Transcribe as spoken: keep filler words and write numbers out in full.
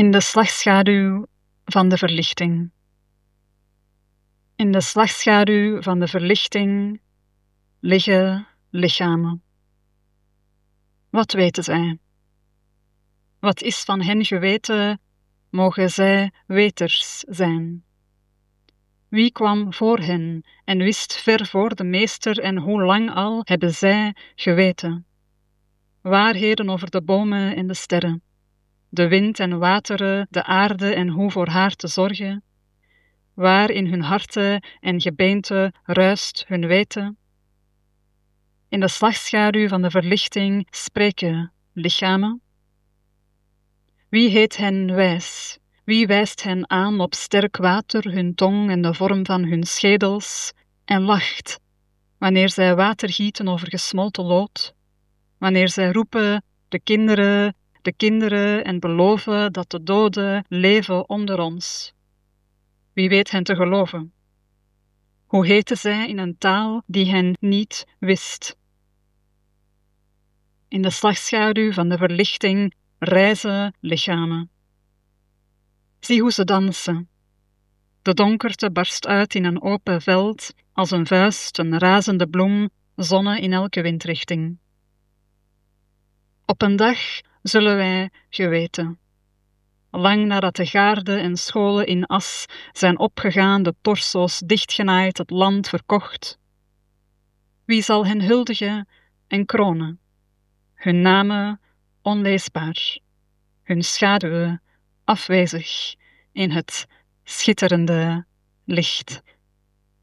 In de slagschaduw van de verlichting. In de slagschaduw van de verlichting liggen lichamen. Wat weten zij? Wat is van hen geweten, mogen zij weters zijn. Wie kwam voor hen en wist ver voor de meester en hoe lang al hebben zij geweten? Waarheden over de bomen en de sterren, de wind en wateren, de aarde en hoe voor haar te zorgen, waar in hun harten en gebeente ruist hun weten. In de slagschaduw van de verlichting spreken lichamen. Wie heet hen wijs? Wie wijst hen aan op sterk water hun tong en de vorm van hun schedels en lacht, wanneer zij water gieten over gesmolten lood, wanneer zij roepen de kinderen, de kinderen en beloven dat de doden leven onder ons? Wie weet hen te geloven? Hoe heten zij in een taal die hen niet wist? In de slagschaduw van de verlichting rijzen lichamen. Zie hoe ze dansen. De donkerte barst uit in een open veld, als een vuist, een razende bloem, zonne in elke windrichting. Op een dag zullen wij geweten. Lang nadat de gaarden en scholen in as zijn opgegaan, de torso's dichtgenaaid, het land verkocht. Wie zal hen huldigen en kronen? Hun namen onleesbaar, hun schaduwen afwezig in het schitterende licht.